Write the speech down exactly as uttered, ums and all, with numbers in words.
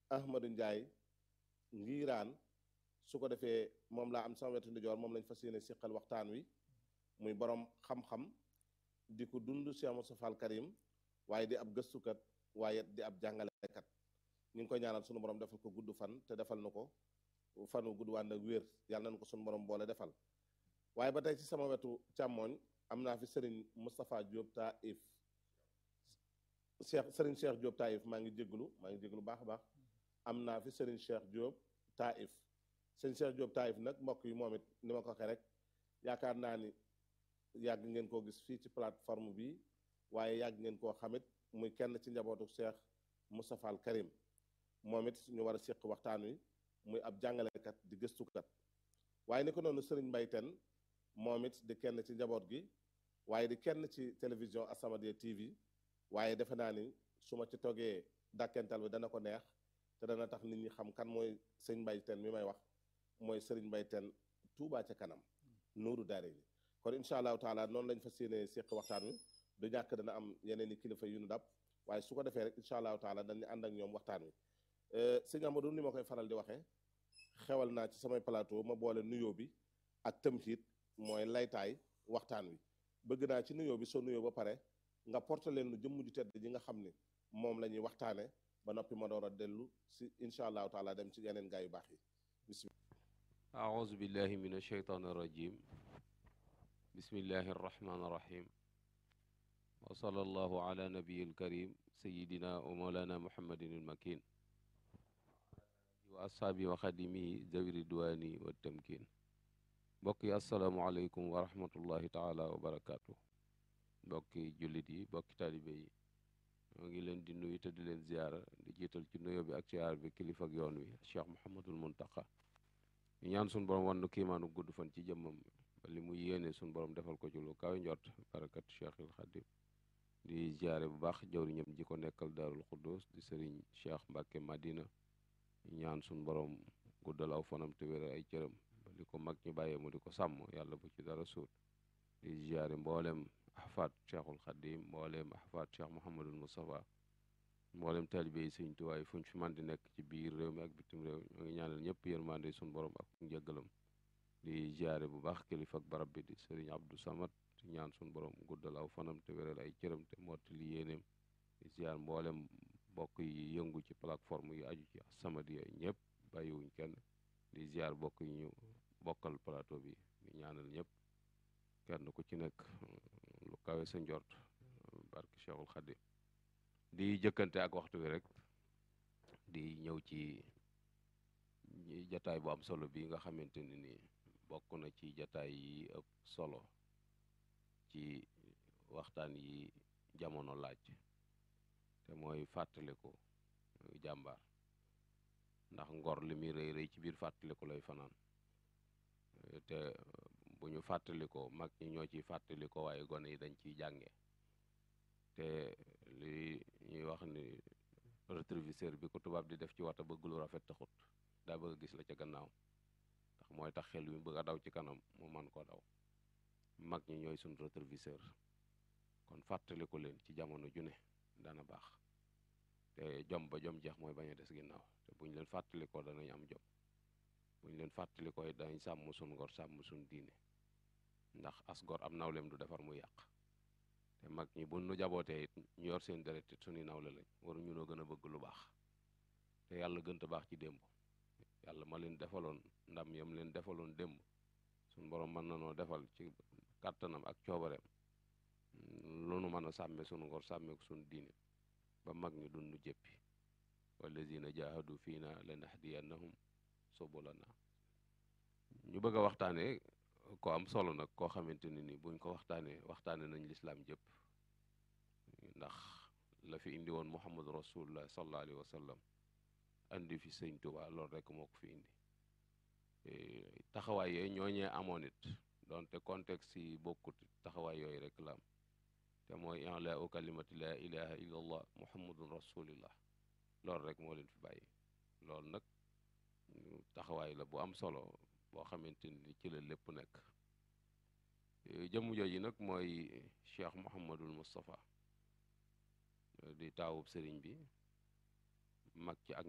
Ahmadou Ndiaye Ngiraan su ko defee moom laa am sama wetu ndijoor moom lañ fas yéene siqal waxtaan wi muy borom xam-xam di ko dund Cheikh Moustapha Al Karim waaye di ab gëstukat waaye di ab jàngalekat ñu ngi koy ñaanal sunu borom defal ko gudd fan te defal na ko fanu gudd wànd ak wér yàlla nañ ko sunu borom boole defal waaye ba tey ci sama wetu càmmooñ am naa fi Serigne Moustapha Diop Taif Cheikh Serigne Cheikh Diop Taif maa ngi jégalu maa ngi jégalu baax a baax am naa fi Serigne Cheikh Diop Taif Serigne Cheikh Diop Taif nag mbokk yi moom it ni ma ko waxee rek yaakaar naa ni yàgg ngeen koo gis fii ci plateforme bi waaye yàgg ngeen koo xamit muy kenn ci njabootu Cheikh Moustapha Al Karim moom it ñu war a séq waxtaan wi muy ab jàngalekat di gëstukat waaye ni ko noonu Serigne Mbaye Tène moom it di kenn ci njaboot gi waaye di kenn ci télévision As-Samadiyya T V waaye defe naa ni su ma ci toggee dàkkental bi dana ko neex te dana tax nit ñi xam kan mooy sëñ Mbaye Tène mi may wax mooy Serigne Mbaye Tène Touba ca kanam nuuru daare ni kon incha allahu taala noonu lañ fas yéene séq waxtaan wi du ñàkk dana am yeneen i kilifa yu nu dab waaye su ko defee rek incha allahu taala dañu ànd ak ñoom waxtaan wi sëñ Amadou ni ma koy faral di waxee xewal naa ci samay plateau ma boole nuyoo bi ak tëmxiit mooy laytaay waxtaan wi bëgg naa ci nuyoo bi soo nuyoo ba pare nga porte leen lu jëmm ju tedd ji nga xam ni moom la ñuy waxtaane ba noppi ma door a dellu si incha allahu taala dem ci yeneen gaa yu baax yi bismillah aouzu billahi min asheytaan arrajim bismillahi arrahman arrahim wa sallallahu ala nabiyi alkarim sayidina wa mawlana muhammadin almakin wa ashaabi wa xadimihi zawi ridwani wa tamkin mbokk yi asalaamualeykum wa rahmatullahi taala wa barakaatu mbokki jullit yi mbokki taalibe yi ñoo ngi leen di nuyu te di leen ziyaara di jiital ci nuyoo bi ak ziyaar bi kilifa ak yoon wi Cheikh Mouhamadul Muntaqa ñu ñaan suñu borom wan nu kiimaanu gudd fan ci jëmmam ba li mu yéene suñu borom defal ko ci lu kaw njort barakat Cheikhul Xadim di ziyaare bu baax jawriñam ji ko nekkal Daarul Xuddus di sëriñ Cheikh Mbacke Madina ñu ñaan suñu borom guddal aw fanam te wéral ay cëram ba li ko mag ñu bàyyee mu di ko sàmm yàlla bu ci dara suut di ziyaare mboolem ahfaad Cheikhul Xadim mboolem ahfaad Cheikh Mouhamadul Moustapha mboolem taalibe yi Sëñ Tuubaa yi fu ñu fi man di nekk ci biir réew mi ak bitim réew ñoo ngi ñaanal ñëpp yërmande suñu borom ak njëggalam di ziyaare bu baax kilifa ak barab bi di sëriñ Abdou Samad di ñaan suñu borom guddal aw fanam te wéral ay cëram te mottali yéeneem di ziyaar mboolem bokk yi yëngu ci plateforme yi aju ci As-Samadiyya ñëpp bàyyiwuñ kenn di ziyaar bokk yi ñu bokkal plateau bi di ñaanal ñëpp kenn ku ci nekk lu kawe sa njort barke Cheikhul Khadim di jëkkante ak waxtu wi rek di ñëw ci jataay bu am solo bi nga xamante ne ni bokk na ci jataay yi ëpp solo ci waxtaan yi jamono laaj te mooy fàttaliku jàmbaar ndax ngor li muy rëy rëy ci biir fàttaliku lay fanaan te bu ñu fàttalikoo mag ñi ñoo ciy fàttalikoo waaye gone yi dañ ciy jànge te li ñuy wax ni rétroviseur bi ko tubaab di def ci wata bëgg lu rafet taxut daa bëgg a gis la ca gannaaw ndax mooy tax xel wi bëgg a daw ci kanam mu man koo daw mag ñi ñooy suñ rétroviseur kon fàttaliku leen ci jamono ju ne dana baax te jom ba jom jeex mooy bañ a des ginnaaw te buñ leen fàttalikoo danañ am jom buñ leen fàttalikoo danañ sàmm suñ ngor sàmm suñ diine ndax as gor am nawleem du defar mu yàq te mag ñi bu nu jabootee it ñu yor seen deret it suñuy nawle lañ waru ñu noo gën a bëgg lu baax te yàlla gën a baax ci démb yàlla ma leen defaloon ndam yam leen defaloon démb suñ borom mën na noo defal ci kàttanam ak coobareem lu nu mën a sàmme suñu ngor sàmme ko suñu diine ba mag ñu dund jéppi wallazina jahadu fiina lanahdiyannahum subulana ñu bëgg a waxtaane ko am solo nag koo xamante ne ni buñ ko waxtaanee waxtaane nañ lislaam jëpp ndax la fi indi woon muhammadu rasulullah sallallahu alayhi wa sallam andi fi sëñ Tuubaa loolu rek moo ko fi indi taxawaay yooyu ñooñee amoon it donte contexte yi bokkut taxawaay yooyu rek la am te mooy i'laa'u kalimati laa ilaha illa allah muhammadun rasulillah loolu rek moo leen fi bàyyi loolu nag taxawaay la bu am solo boo xamante ni ci la lépp nekk jëmm jooju nag mooy Cheikh Mouhamadul Moustapha di taawub sëriñ bi mag ci ak